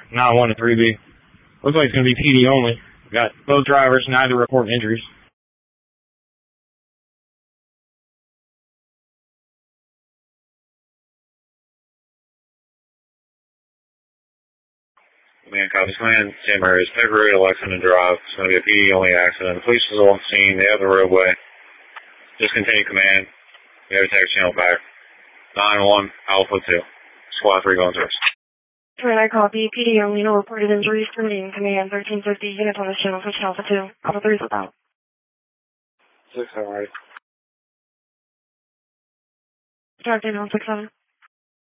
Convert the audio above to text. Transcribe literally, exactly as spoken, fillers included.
nine one to three B. Looks like it's going to be P D only. Got both drivers, neither report injuries. Man, copies command, Sam Murray, paper ready, Lexington Drive. It's going to be a P D only accident. The police is on scene. They have the roadway. Discontinue command. We have a taxi channel back. nine one, Alpha two. Squad three going through. Three I copy. P D only, no reported injuries. Terminating command. thirteen fifty. Units on this channel. Switch Alpha two. Alpha three is without. six, all right. Start in on six seven.